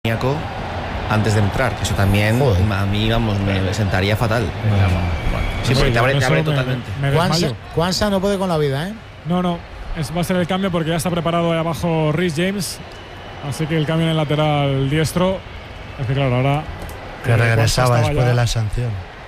antes de entrar, que eso también a mí, vamos, me sentaría fatal. Sí, porque te abre totalmente. Kwanzaa no puede con la vida, ¿eh? No, va a ser el cambio porque ya está preparado ahí abajo Reece James, así que el cambio en el lateral diestro. Es que claro, ahora que regresaba después de la sanción.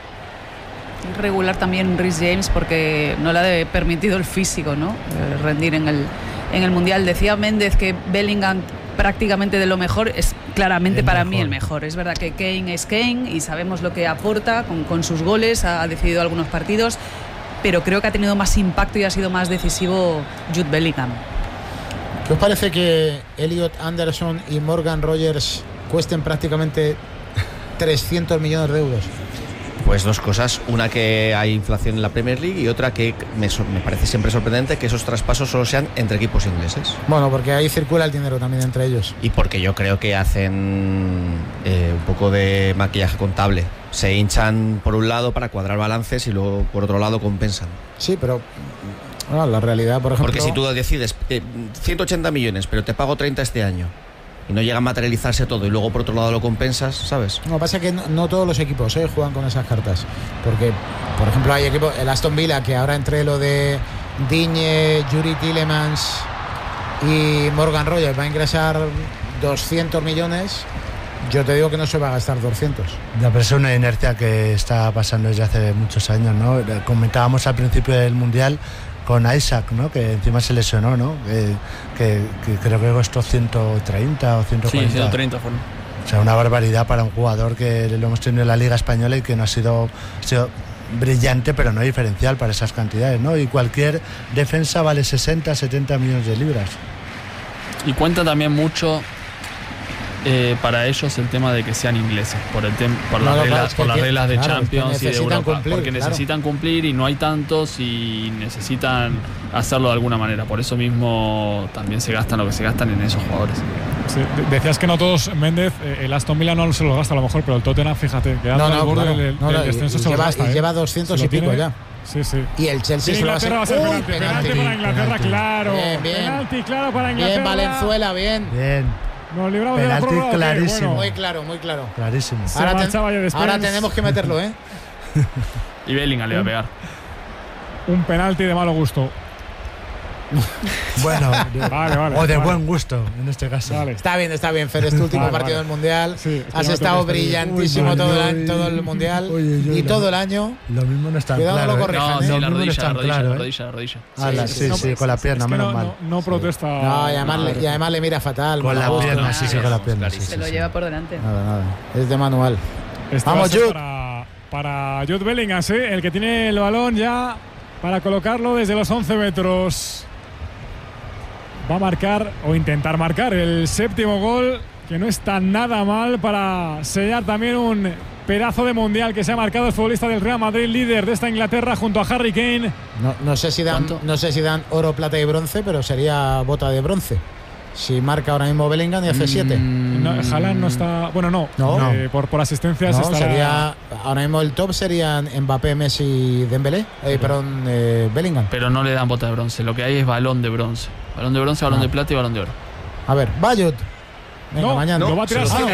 Regular también Reece James porque no le ha permitido el físico, ¿no? Rendir en el Mundial. Decía Méndez que Bellingham prácticamente de lo mejor, es claramente el para mejor. Mí el mejor. Es verdad que Kane es Kane y sabemos lo que aporta con sus goles, ha decidido algunos partidos, pero creo que ha tenido más impacto y ha sido más decisivo Jude Bellingham. ¿Qué os parece que Elliot Anderson y Morgan Rogers cuesten prácticamente 300 millones de euros? Pues dos cosas, una que hay inflación en la Premier League y otra que me parece siempre sorprendente que esos traspasos solo sean entre equipos ingleses. Bueno, porque ahí circula el dinero también entre ellos. Y porque yo creo que hacen un poco de maquillaje contable. Se hinchan por un lado para cuadrar balances y luego por otro lado compensan. Sí, pero bueno, la realidad, por ejemplo... Porque si tú decides 180 millones, pero te pago 30 este año y no llega a materializarse todo y luego por otro lado lo compensas, ¿sabes? No, pasa que no todos los equipos juegan con esas cartas, porque por ejemplo hay equipos, el Aston Villa, que ahora entre lo de Digne, Yuri Tielemans y Morgan Rogers va a ingresar 200 millones, yo te digo que no se va a gastar 200. Ya, pero es una inercia que está pasando desde hace muchos años, ¿no? Comentábamos al principio del Mundial con Isaac, ¿no? Que encima se lesionó, ¿no? Que creo que costó 130 o 140. Sí, 130 fueron. O sea, una barbaridad para un jugador que lo hemos tenido en la Liga Española y que no ha sido brillante, pero no diferencial para esas cantidades, ¿no? Y cualquier defensa vale 60, 70 millones de libras. Y cuenta también mucho para ellos el tema de que sean ingleses, por las reglas de Champions y de Europa, porque necesitan cumplir y no hay tantos y necesitan hacerlo de alguna manera. Por eso mismo también se gastan lo que se gastan en esos jugadores. Sí, decías que no todos, Méndez, el Aston Villa no se lo gasta a lo mejor, pero el Tottenham, fíjate, que anda al borde del descenso, se lo gasta. Lleva 200 y pico ya. Sí. Y el Chelsea se lo va a hacer. Penalti para Inglaterra, claro. Bien. Penalti claro para Inglaterra. Bien, Valenzuela, bien. Nos libramos penalti de la prórroga, clarísimo. Bueno. Muy claro. Clarísimo. Ahora tenemos que meterlo, ¿eh? Y Bellingham le va a pegar. Un penalti de malo gusto. Bueno, o de buen gusto en este caso. Vale. Está bien, Fer, es tu último partido del Mundial. Sí, has estado brillantísimo todo el Mundial y todo el año. Lo mismo no está claro. No, sí, la rodilla. Sí, con la pierna, menos mal. No protesta. No, y además le mira fatal. Con la pierna, con la pierna. Se lo lleva por delante. Nada. Es de manual. Vamos, Jude. Para Jude Bellingham, el que tiene el balón ya para colocarlo desde los 11 metros. Va a marcar o intentar marcar el séptimo gol, que no está nada mal para sellar también un pedazo de mundial que se ha marcado el futbolista del Real Madrid, líder de esta Inglaterra junto a Harry Kane. No sé si dan oro, plata y bronce, pero sería bota de bronce. Si marca ahora mismo Bellingham y hace 7. Haaland no está. Bueno, no. Por asistencias estará. Sería, ahora mismo el top serían Mbappé, Messi, Dembélé. Bellingham. Pero no le dan bota de bronce. Lo que hay es balón de bronce. Balón de bronce, balón de plata y balón de oro. A ver, Bayut. Venga, mañana. Lo va a tirar Saka,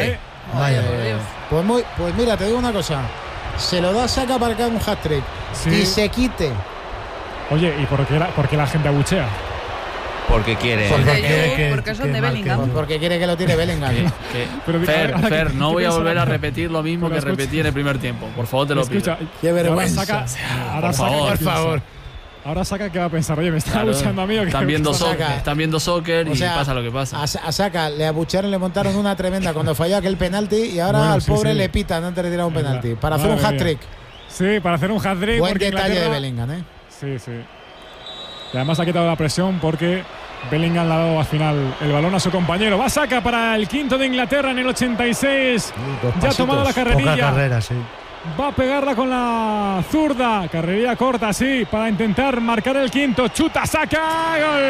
Pues mira, te digo una cosa. Se lo da Saka para que haga un hat-trick. Y se quite. Oye, ¿y por qué la gente abuchea? Porque quiere. Porque son de Bellingham. Porque quiere que lo tire Bellingham. Fer, no voy a volver a repetir lo mismo que repetí en el primer tiempo. Por favor, te lo pido. Qué vergüenza. Ahora por favor. Ahora Saka, ¿qué va a pensar? Oye, me está abucheando a mí. Están viendo soccer y pasa lo que pasa. A Saka le abuchearon, le montaron una tremenda cuando falló aquel penalti y ahora al pobre le pitan antes de tirar un penalti. Para hacer un hat-trick. Sí, para hacer un hat-trick. Buen detalle de Bellingham, Sí. Y además ha quitado la presión porque Bellingham le ha dado al final el balón a su compañero. Va Saka para el quinto de Inglaterra en el 86. Ya ha tomado la carrerilla. Poca carrera, sí. Va a pegarla con la zurda. Carrerilla corta, sí, para intentar marcar el quinto. Chuta Saka. ¡Gol!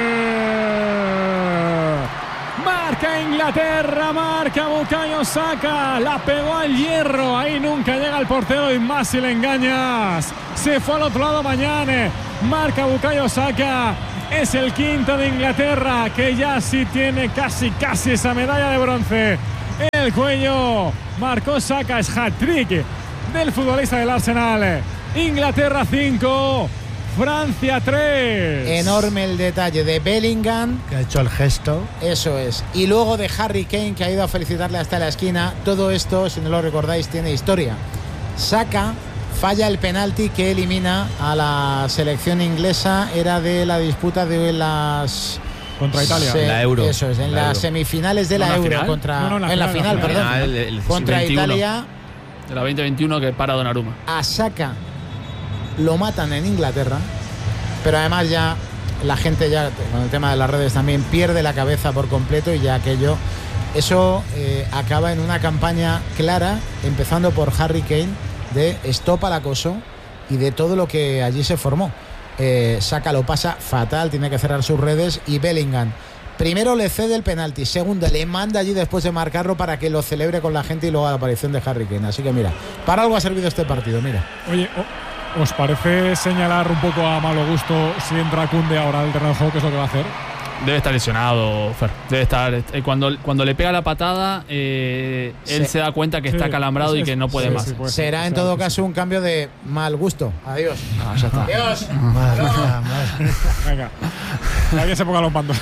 Marca Inglaterra, marca Bukayo Saka. La pegó al hierro. Ahí nunca llega el portero y más si le engañas. Se fue al otro lado Mañane. Marca Bukayo Saka. Es el quinto de Inglaterra, que ya sí tiene casi esa medalla de bronce. el cuello. Marcó Saka, es hat-trick del futbolista del Arsenal. Inglaterra 5, Francia 3. Enorme el detalle de Bellingham, que ha hecho el gesto. Eso es. Y luego de Harry Kane, que ha ido a felicitarle hasta la esquina. Todo esto, si no lo recordáis, tiene historia. Saka falla el penalti que elimina a la selección inglesa. Era de la disputa de las... Contra Italia. La Euro. Eso es, en las semifinales de la Euro. Final? Contra, No, en la final, perdón. Contra 21. Italia. De la 2021 que para Donnarumma. A Saka lo matan en Inglaterra, pero además ya la gente ya con el tema de las redes también pierde la cabeza por completo, y ya aquello, eso acaba en una campaña clara, empezando por Harry Kane, de stop al acoso y de todo lo que allí se formó. Saka lo pasa fatal, tiene que cerrar sus redes, y Bellingham primero le cede el penalti, segundo le manda allí después de marcarlo para que lo celebre con la gente, y luego la aparición de Harry Kane. Así que mira, para algo ha servido este partido, mira. Oye, ¿os parece señalar un poco a malo gusto si entra Koundé ahora al terreno de juego? ¿Qué es lo que va a hacer? Debe estar lesionado, Fer. Debe estar. Cuando le pega la patada, él se da cuenta que está acalambrado y que no puede más. Será en todo caso un cambio de mal gusto. Adiós. Ya está. Adiós. Venga, alguien se ponga los bandos.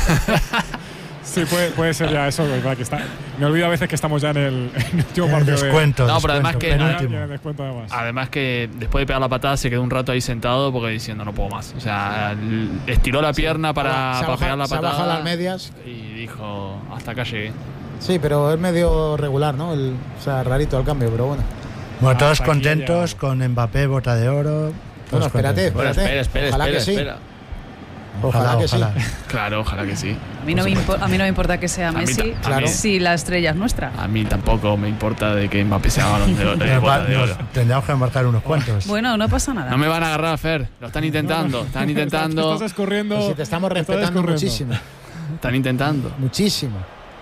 Sí, puede ser ya eso. Que está. Me olvido a veces que estamos ya en el último partido. Descuento. No, pero además que además que después de pegar la patada se quedó un rato ahí sentado porque diciendo no puedo más. O sea, estiró la pierna para pegar la patada. Se bajó las medias y dijo hasta acá llegué. Sí, pero es medio regular, ¿no? O sea, rarito el cambio, pero bueno. Bueno, todos contentos con Mbappé, bota de oro. Bueno, espérate. Espera. Ojalá que sí. Ojalá que sí. Claro, ojalá que sí. A mí no me importa que sea Messi, claro. si la estrella es nuestra. A mí tampoco me importa de que Mbappé sea balón de oro. Tendríamos que marcar unos cuantos. Bueno, no pasa nada. No me van a agarrar, Fer. Lo están intentando. Están intentando. Estás escurriendo. Pues si te estamos respetando muchísimo. Están intentando. Muchísimo.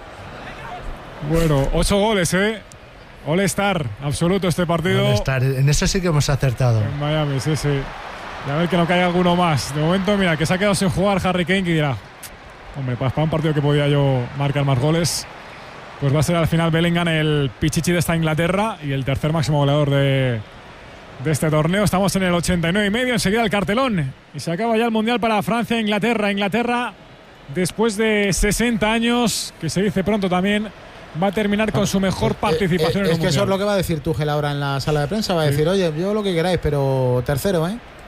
Bueno, 8 goles, All-Star absoluto este partido. All-Star. En eso sí que hemos acertado. En Miami, sí. Y a ver que no caiga alguno más. De momento, mira, que se ha quedado sin jugar Harry Kane, que dirá, hombre, pues para un partido que podía yo marcar más goles, pues va a ser al final Bellingham el pichichi de esta Inglaterra y el tercer máximo goleador de este torneo. Estamos en el 89,5, enseguida el cartelón. Y se acaba ya el Mundial para Francia e Inglaterra. Inglaterra, después de 60 años, que se dice pronto también, va a terminar con su mejor participación en el Mundial. Es que eso es lo que va a decir Tuchel ahora en la sala de prensa. Va a decir, oye, yo lo que queráis, pero tercero,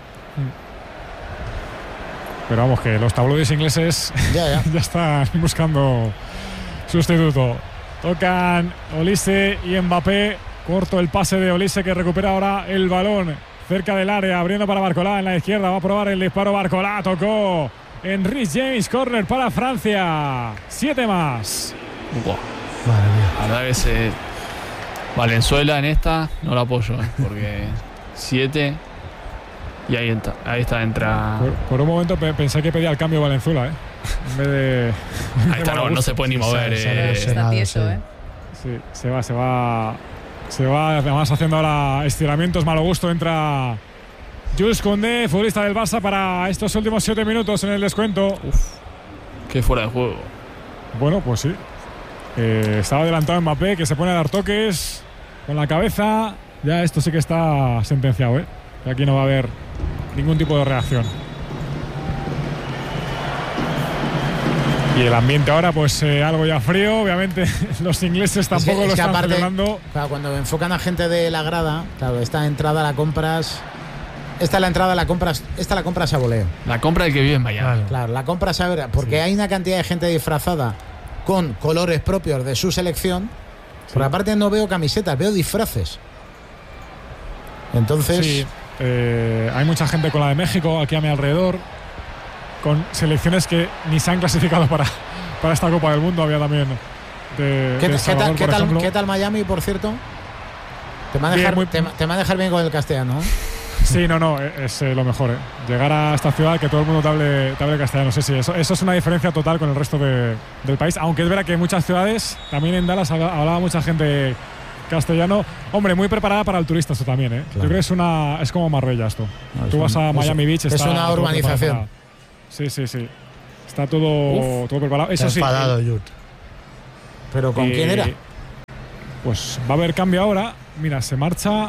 Pero vamos, que los tabloides ingleses ya están buscando sustituto. Tocan Olise y Mbappé. Corto el pase de Olise, que recupera ahora el balón cerca del área, abriendo para Barcola en la izquierda. Va a probar el disparo Barcola. Tocó en Reece James. Corner para Francia. 7 más. Wow. Madre mía. La verdad que ese Valenzuela en esta no lo apoyo, porque 7. Y ahí entra. Por un momento pensé que pedía el cambio Valenzuela, en vez de. Ahí está, no se puede ni mover. Está tieso, Sí, se va. Además, haciendo ahora estiramientos. Malo gusto. Entra Jules Koundé, futbolista del Barça, para estos últimos 7 minutos en el descuento. Qué fuera de juego. Bueno, pues sí. Estaba adelantado Mbappé, que se pone a dar toques con la cabeza. Ya esto sí que está sentenciado, Y aquí no va a haber ningún tipo de reacción. Y el ambiente ahora, pues algo ya frío. Obviamente los ingleses tampoco lo están celebrando. Claro, cuando enfocan a gente de la grada, claro, esta entrada la compras. Esta es la entrada, la compras. Esta la compras a voleo. La compra del que vive en Miami. Claro, la compras a ver, porque hay una cantidad de gente disfrazada con colores propios de su selección. Por aparte no veo camisetas, veo disfraces. Entonces. Sí. Hay mucha gente con la de México aquí a mi alrededor, con selecciones que ni se han clasificado para esta Copa del Mundo. Había también ¿Qué tal Miami, por cierto? Te va a dejar bien con el castellano, ¿eh? Sí, no, es lo mejor, llegar a esta ciudad, que todo el mundo te hable castellano. Sí, eso es una diferencia total con el resto del país, aunque es verdad que en muchas ciudades, también en Dallas hablaba mucha gente castellano. Hombre, muy preparada para el turista esto también, Claro. Yo creo que es como Marbella esto. Tú vas a Miami Beach, es una urbanización. Sí. Está todo preparado. Eso sí. Enfadado, ¿Pero con quién era? Pues va a haber cambio ahora. Mira, se marcha.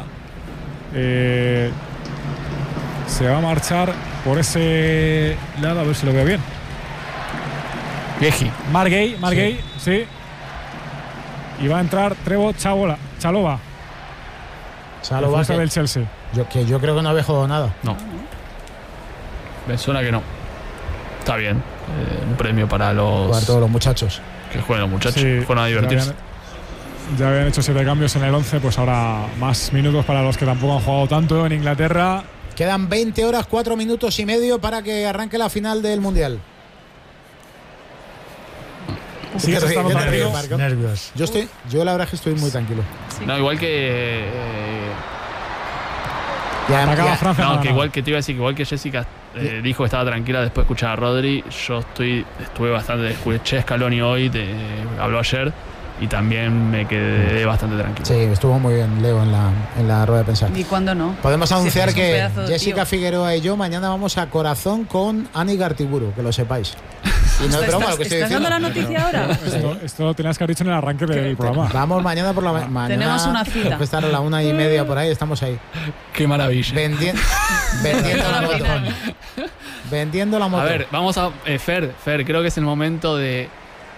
Se va a marchar por ese lado, a ver si lo veo bien. Vieji. Margay, sí. Y va a entrar Trevo Chalobah del Chelsea. Yo creo que no había jugado nada. No. Me suena que no. Está bien. Un premio para todos los muchachos. Que jueguen los muchachos. Sí, fueron a divertirse. Ya habían hecho 7 cambios en el 11, pues ahora más minutos para los que tampoco han jugado tanto en Inglaterra. Quedan 20 horas, 4 minutos y medio para que arranque la final del Mundial. Sí, nervios. Yo la verdad es que estoy muy tranquilo. Sí. No, igual que igual que te iba a decir que igual que Jessica dijo que estaba tranquila después de escuchar a Rodri, yo estuve bastante, escuché a Scaloni hoy, habló ayer y también me quedé bastante tranquilo. Sí, estuvo muy bien Leo en la rueda de prensa. ¿Y cuándo no? Podemos anunciar que Jessica Figueroa y yo mañana vamos a Corazón con Ani Gartiburu, que lo sepáis. Y no es broma lo que estoy diciendo. ¿Estás dando la noticia ahora? Esto lo tenías que haber dicho en el arranque del programa. Vamos mañana por la mañana. Tenemos una cita. Puede estar a la 1:30 por ahí, estamos ahí. Qué maravilla. Vendiendo la moto. Vendiendo la moto. A ver, vamos a Fer, creo que es el momento de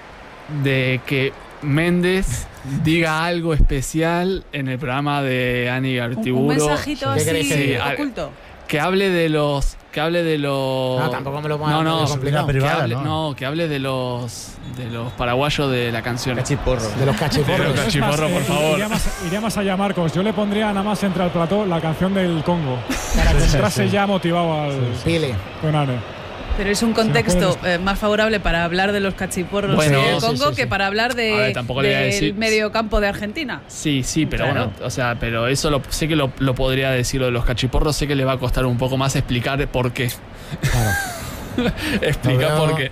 que Méndez diga algo especial en el programa de Ani Gartiburu. Un mensajito así oculto. Que hable de los. No, tampoco me lo ponga complicado. Que hable de los paraguayos de la canción. Cachiporros. De los cachiporros. Por favor. Iría más allá, Marcos. Yo le pondría nada más entre al plató la canción del Congo. Para que entrase ya motivado al Pile. Con Ane. Pero es un contexto más favorable para hablar de los cachiporros del Congo que para hablar del mediocampo de Argentina. Sí, pero claro. Bueno, o sea, pero eso sé que lo podría decir lo de los cachiporros, sé que le va a costar un poco más explicar por qué. Claro. Explicar por qué.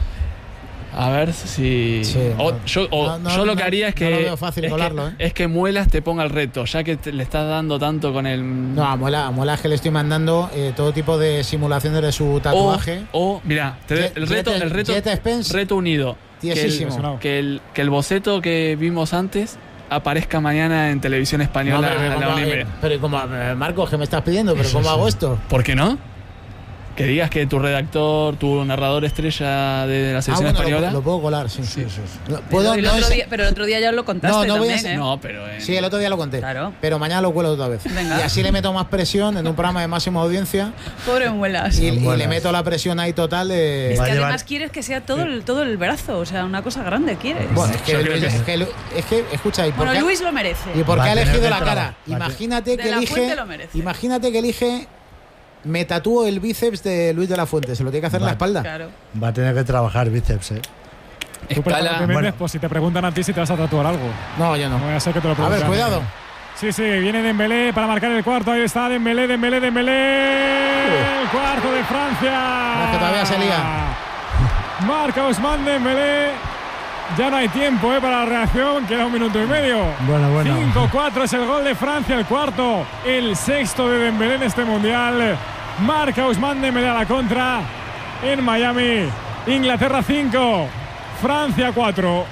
A ver si. Sí, yo lo que haría es que. No lo veo fácil colarlo, es que Muelas te ponga el reto, ya que le estás dando tanto con el. No, a Muelas que le estoy mandando todo tipo de simulaciones de su tatuaje. Mira, el reto unido. Que el boceto que vimos antes aparezca mañana en televisión española a la 1:30. Pero como Marcos, ¿qué me estás pidiendo? ¿Pero cómo hago esto? ¿Por qué no? Que digas que tu redactor, tu narrador estrella de la selección española. Lo puedo colar, sí. Pero el otro día ya lo contaste. Sí, el otro día lo conté. Claro. Pero mañana lo cuelo otra vez. Venga. Y así le meto más presión en un programa de máxima audiencia. Pobre Muelas. Y le meto la presión ahí total de. Es que además quieres que sea todo el brazo, o sea, una cosa grande quieres. Bueno, es que escucha. Luis lo merece. ¿Y por qué ha elegido la cara? Imagínate que elige. Me tatúo el bíceps de Luis de la Fuente. Se lo tiene que hacer en la espalda. Claro. Va a tener que trabajar bíceps, Pues si te preguntan a ti si te vas a tatuar algo. No, yo no. Voy a ser que te lo pregunten. A ver, cuidado. Sí, viene Dembélé para marcar el cuarto. Ahí está Dembélé. El cuarto de Francia. Es que todavía se lía. Marca Ousmane Dembélé. Ya no hay tiempo para la reacción. Queda 1 minuto y medio. Bueno. 5-4 es el gol de Francia. El cuarto, el sexto de Dembélé en este mundial. Marca Ousmane Dembélé a la contra en Miami. Inglaterra 5, Francia 4.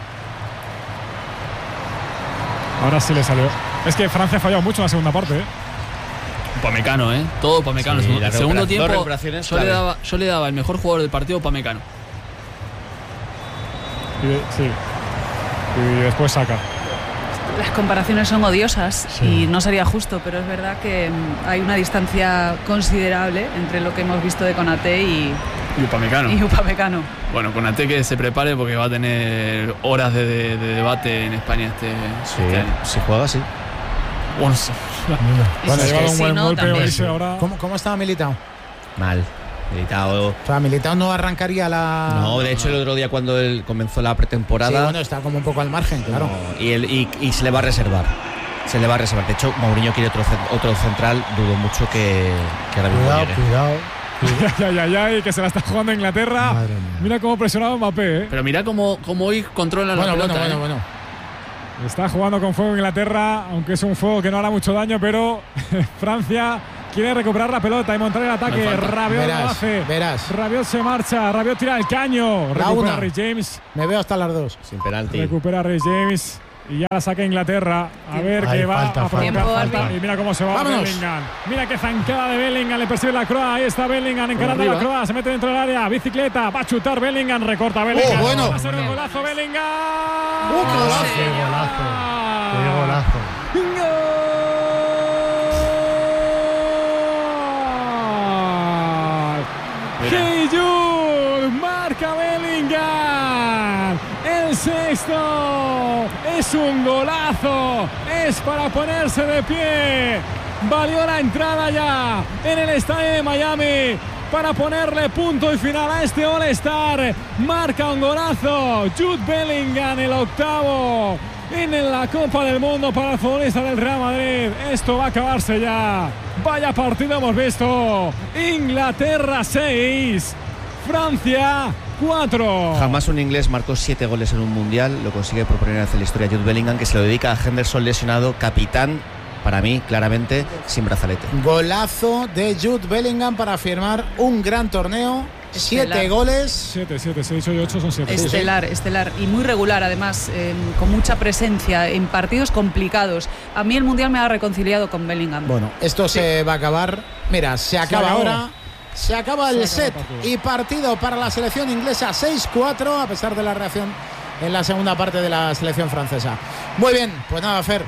Ahora sí le salió. Es que Francia ha fallado mucho en la segunda parte. Upamecano, todo Upamecano. Sí, el segundo tiempo yo le daba el mejor jugador del partido Upamecano. Y después saca. Las comparaciones son odiosas y no sería justo, pero es verdad que hay una distancia considerable entre lo que hemos visto de Konaté y Upamecano. Bueno, Konaté que se prepare porque va a tener horas de debate en España este año. Si juega así. Bueno, lleva un buen golpe ahora. ¿Cómo estaba Militao? Mal. Militao. O sea, Militao no arrancaría la. No, de hecho el otro día cuando él comenzó la pretemporada. Sí, bueno, está como un poco al margen, claro. No, y se le va a reservar. De hecho, Mourinho quiere otro central. Dudo mucho que ahora mismo llegue. Cuidado. Que se la está jugando Inglaterra. Mira cómo presionaba Mbappé. Pero mira cómo hoy controla la pelota. Bueno. Está jugando con fuego Inglaterra, aunque es un fuego que no hará mucho daño, pero Francia quiere recuperar la pelota y montar el ataque. Rabiot lo hace. Rabiot se marcha. Rabiot tira el caño. Recupera Reece James. Me veo hasta las 2. Sin penalti. Recupera Reece James. Y ya la saca Inglaterra. A ver qué va a provocar. Y mira cómo se va. ¡Vámonos! Bellingham. Mira qué zancada de Bellingham. Le persigue la Croa. Ahí está Bellingham encarando la Croa. Se mete dentro del área. Bicicleta. Va a chutar Bellingham. Recorta Bellingham. Bueno. Va a ser un golazo Bellingham. ¡Qué golazo! ¡Qué golazo! Hey Jude, marca Bellingham, el sexto, es un golazo, es para ponerse de pie, valió la entrada ya en el estadio de Miami para ponerle punto y final a este All-Star, marca un golazo, Jude Bellingham, el octavo en la Copa del Mundo para el futbolista del Real Madrid. Esto va a acabarse ya. Vaya partido hemos visto. Inglaterra 6, Francia 4. Jamás un inglés marcó 7 goles en un mundial. Lo consigue por primera vez en la historia Jude Bellingham, que se lo dedica a Henderson lesionado, capitán, para mí, claramente, sin brazalete. Golazo de Jude Bellingham para firmar un gran torneo. 7 goles. 7, 6 y 8 son 7. Estelar y muy regular, además, con mucha presencia en partidos complicados. A mí el Mundial me ha reconciliado con Bellingham. Bueno, esto se va a acabar. Mira, se acaba ahora. Se acaba el set y partido para la selección inglesa 6-4, a pesar de la reacción en la segunda parte de la selección francesa. Muy bien, pues nada, Fer,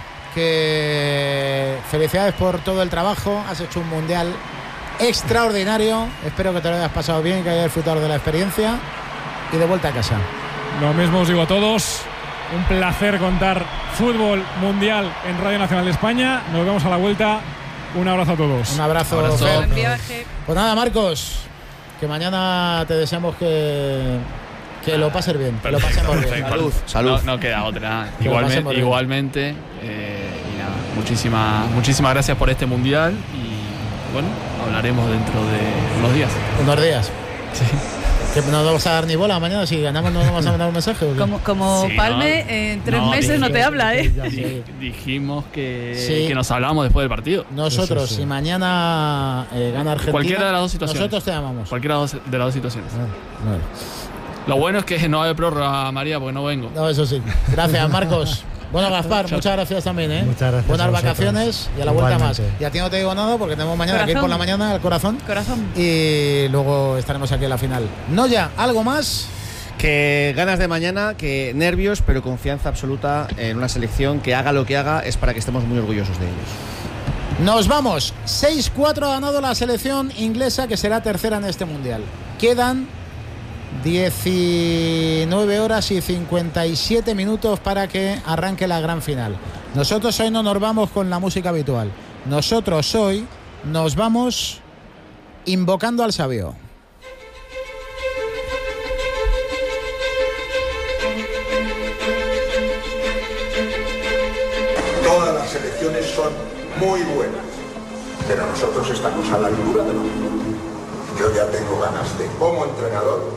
que felicidades por todo el trabajo. Has hecho un Mundial extraordinario, espero que te lo hayas pasado bien, que hayas disfrutado de la experiencia y de vuelta a casa. Lo mismo os digo a todos, un placer contar fútbol mundial en Radio Nacional de España. Nos vemos a la vuelta, un abrazo a todos. Un abrazo. Fer. Buen viaje. Pues nada, Marcos, que mañana te deseamos que lo pases bien, que lo pasemos bien. Salud. No queda otra. Igualmente y nada, muchísimas gracias por este mundial y bueno, hablaremos dentro de unos días. Unos días. Sí. Que no vamos a dar ni bola mañana, si ganamos no vamos a mandar un mensaje. Como sí, Palme, en 3 meses no te habla, ¿eh? Dijimos que nos hablamos después del partido. Nosotros, si mañana gana Argentina, cualquiera de las dos situaciones. Nosotros te llamamos. Cualquiera de las dos situaciones. Lo bueno es que no hay prórroga, María, porque no vengo. No, eso sí. Gracias, Marcos. Bueno, Gaspar, muchas gracias también, ¿eh? Muchas gracias. Buenas vacaciones y a la vuelta más. Y a ti no te digo nada porque tenemos mañana que ir por la mañana al Corazón. Y luego estaremos aquí en la final. Noya, ¿algo más? Que ganas de mañana, que nervios, pero confianza absoluta en una selección que haga lo que haga, es para que estemos muy orgullosos de ellos. Nos vamos. 6-4 ha ganado la selección inglesa, que será tercera en este Mundial. Quedan 19 horas y 57 minutos para que arranque la gran final. Nosotros hoy no nos vamos con la música habitual. Nosotros hoy nos vamos invocando al sabio. Todas las selecciones son muy buenas, pero nosotros estamos a la altura de lo mismo. Yo ya tengo ganas de, como entrenador,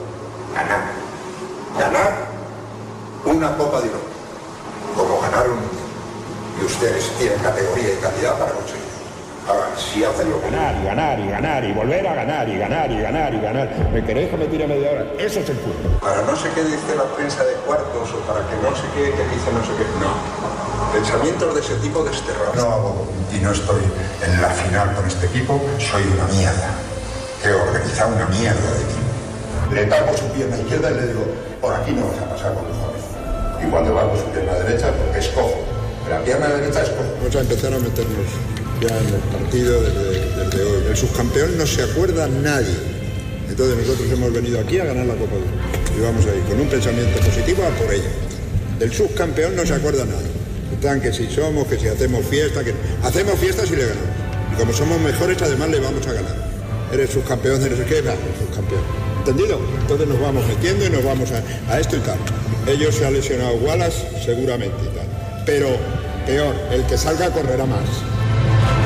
ganar una Copa de Europa, como ganar un Mundial. Y ustedes tienen categoría y calidad para conseguirlo. Ahora, si hacen lo que ganar y volver a ganar y ganar. ¿Me queréis que me tire media hora? Eso es el fútbol. para no sé qué dice la prensa de cuartos o para que no sé qué, que dice no sé qué. No. Pensamientos de ese tipo desterrados. No hago y no estoy en la final con este equipo, soy una mierda. He organizado una mierda de equipo. Le tapo su pierna izquierda y le digo, por aquí no vas a pasar con cojones. Y cuando va con su pierna derecha, porque es cojo. La pierna derecha es cojo. Vamos a empezar a meternos ya en el partido desde hoy. El subcampeón no se acuerda nadie. Entonces nosotros hemos venido aquí a ganar la Copa del Mundo. Y vamos a ir con un pensamiento positivo a por ella. Del subcampeón no se acuerda nada. Están que si somos, que si hacemos fiesta, que hacemos fiesta si le ganamos. Y como somos mejores, además le vamos a ganar. Eres subcampeón de no sé qué, va, subcampeón. ¿Entendido? Entonces nos vamos metiendo y nos vamos a esto y tal. Ellos se ha lesionado Wallace, seguramente y tal. Pero peor, el que salga correrá más.